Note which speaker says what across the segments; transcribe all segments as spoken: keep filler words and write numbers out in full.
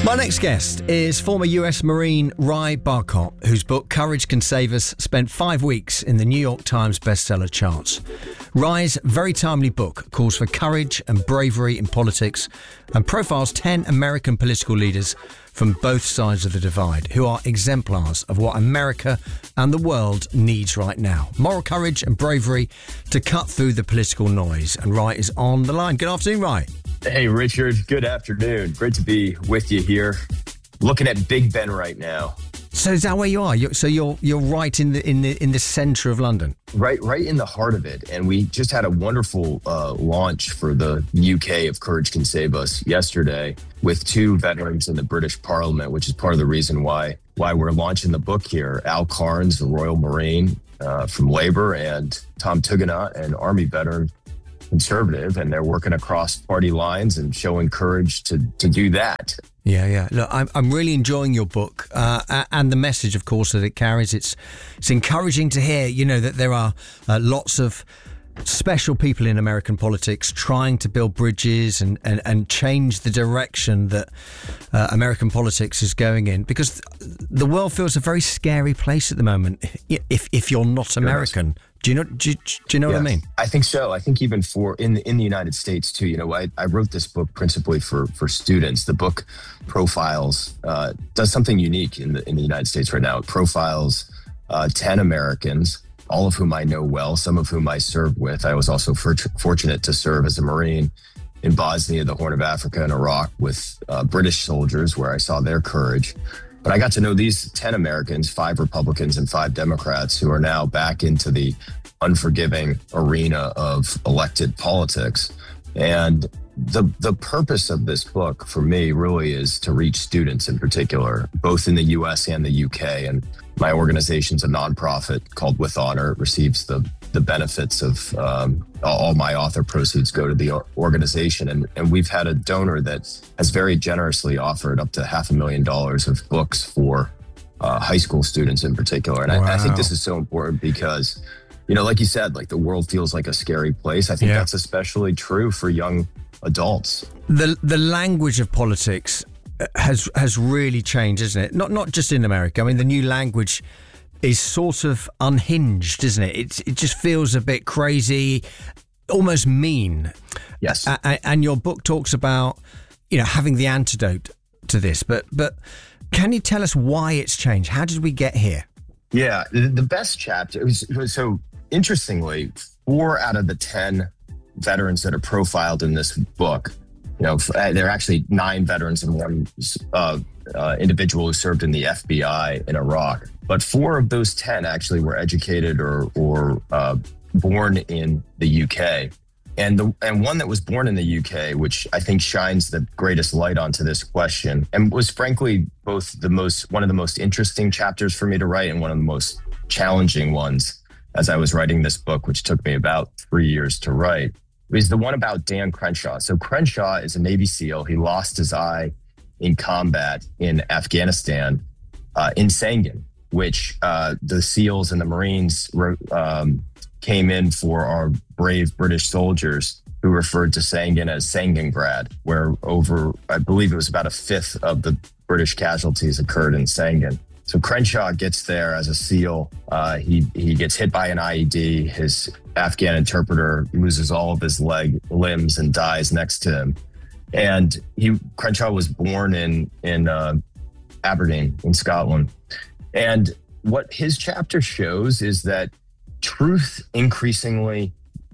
Speaker 1: My next guest is former U S Marine Ry Barkop, whose book Courage Can Save Us spent five weeks in the New York Times bestseller charts. Ry's very timely book calls for courage and bravery in politics and profiles ten American political leaders from both sides of the divide who are exemplars of what America and the world needs right now. Moral courage and bravery to cut through the political noise. And Ry is on the line. Good afternoon, Ry.
Speaker 2: Hey, Richard. Good afternoon. Great to be with you here. Looking at Big Ben right now.
Speaker 1: So is that where you are? You're, so you're you're right in the in the in the centre of London.
Speaker 2: Right, right in the heart of it. And we just had a wonderful uh, launch for the U K of Courage Can Save Us yesterday with two veterans in the British Parliament, which is part of the reason why why we're launching the book here. Al Carnes, a Royal Marine uh, from Labour, and Tom Tugendhat, an Army veteran Conservative, and they're working across party lines and showing courage to to do that.
Speaker 1: Yeah, yeah. Look, I'm I'm really enjoying your book uh, and the message, of course, that it carries. It's it's encouraging to hear, you know, that there are uh, lots of special people in American politics trying to build bridges and, and, and change the direction that uh, American politics is going in, because the world feels a very scary place at the moment if if you're not American. Do you know? Do you, do you know
Speaker 2: yes,
Speaker 1: what I mean?
Speaker 2: I think so. I think even for in the, in the United States too. You know, I, I wrote this book principally for for students. The book profiles uh, does something unique in the in the United States right now. It profiles uh, ten Americans, all of whom I know well, some of whom I served with. I was also for, fortunate to serve as a Marine in Bosnia, the Horn of Africa, and Iraq with uh, British soldiers, where I saw their courage. But I got to know these ten Americans, five Republicans and five Democrats, who are now back into the unforgiving arena of elected politics. And the the purpose of this book for me really is to reach students in particular, both in the U S and the U K. And my organization's a nonprofit called With Honor. It receives the the benefits of um, all my author proceeds go to the organization. And, and we've had a donor that has very generously offered up to half a million dollars of books for uh, high school students in particular. And wow. I, I think this is so important because, you know, like you said, like the world feels like a scary place. I think yeah. that's especially true for young adults.
Speaker 1: The the language of politics has has really changed, isn't it? Not not just in America. I mean, the new language is sort of unhinged, isn't it? It it just feels a bit crazy, almost mean.
Speaker 2: Yes.
Speaker 1: A, and your book talks about, you know, having the antidote to this. But but can you tell us why it's changed? How did we get here?
Speaker 2: Yeah, the best chapter was, was so interestingly, four out of the ten veterans that are profiled in this book, you know, there are actually nine veterans and one uh, uh, individual who served in the F B I in Iraq. But four of those ten actually were educated or or uh, born in the U K. And the and one that was born in the U K, which I think shines the greatest light onto this question, and was frankly both the most one of the most interesting chapters for me to write and one of the most challenging ones as I was writing this book, which took me about three years to write, is the one about Dan Crenshaw. So Crenshaw is a Navy SEAL. He lost his eye in combat in Afghanistan, uh, in Sangin, which uh, the SEALs and the Marines um, came in for our brave British soldiers who referred to Sangin as Sangingrad, where over, I believe it was about a fifth of the British casualties occurred in Sangin. So Crenshaw gets there as a SEAL. Uh, he he gets hit by an I E D. His Afghan interpreter loses all of his leg limbs and dies next to him. And he Crenshaw was born in in uh, Aberdeen in Scotland. And what his chapter shows is that truth increasingly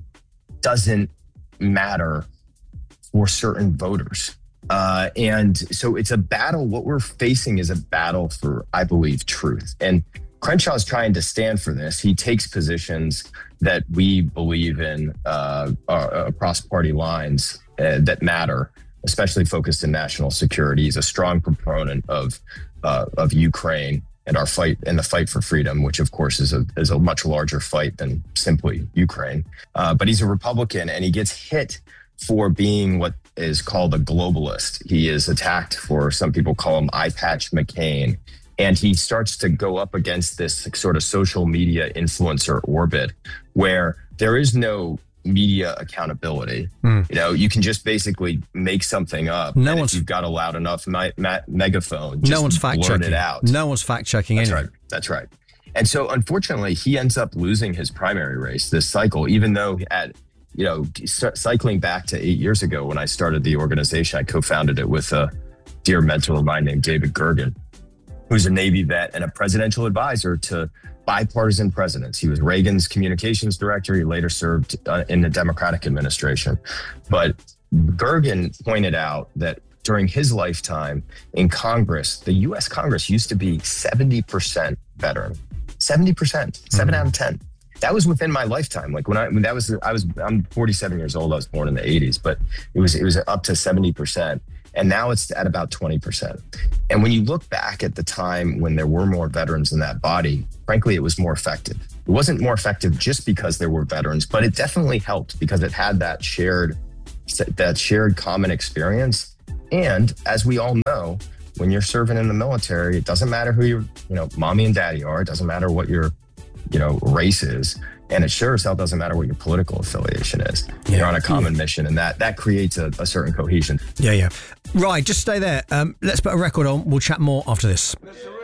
Speaker 2: doesn't matter for certain voters. Uh, and so it's a battle. What we're facing is a battle for, I believe, truth. And Crenshaw is trying to stand for this. He takes positions that we believe in uh, uh, across party lines uh, that matter, especially focused in national security. He's a strong proponent of uh, of Ukraine and our fight and the fight for freedom, which of course is a is a much larger fight than simply Ukraine. Uh, but he's a Republican, and he gets hit for being what is called a globalist. He is attacked for, some people call him Eye Patch McCain. And he starts to go up against this sort of social media influencer orbit where there is no media accountability.
Speaker 1: Mm.
Speaker 2: You know, you can just basically make something up.
Speaker 1: No
Speaker 2: and
Speaker 1: one's
Speaker 2: if you've got a loud enough ma- ma- megaphone. Just
Speaker 1: no one's fact
Speaker 2: blurt
Speaker 1: checking
Speaker 2: it out.
Speaker 1: No one's fact checking.
Speaker 2: That's
Speaker 1: anyway.
Speaker 2: right. That's right. And so, unfortunately, he ends up losing his primary race this cycle, even though at you know, cycling back to eight years ago when I started the organization, I co-founded it with a dear mentor of mine named David Gergen, who's a Navy vet and a presidential advisor to bipartisan presidents. He was Reagan's communications director. He later served uh, in the Democratic administration. But Gergen pointed out that during his lifetime in Congress, the U S Congress used to be seventy percent veteran, seventy percent, seven mm-hmm. out of ten. That was within my lifetime. Like when I, when that was, I was, I'm forty-seven years old. I was born in the eighties, but it was, it was up to seventy percent. And now it's at about twenty percent. And when you look back at the time when there were more veterans in that body, frankly, it was more effective. It wasn't more effective just because there were veterans, but it definitely helped because it had that shared, that shared common experience. And as we all know, when you're serving in the military, it doesn't matter who your, you know, mommy and daddy are. It doesn't matter what your, you know, race is. And it sure as hell doesn't matter what your political affiliation is. Yeah. You're on a common yeah. mission, and that that creates a, a certain cohesion.
Speaker 1: Yeah, yeah. Right, just stay there. Um, let's put a record on. We'll chat more after this.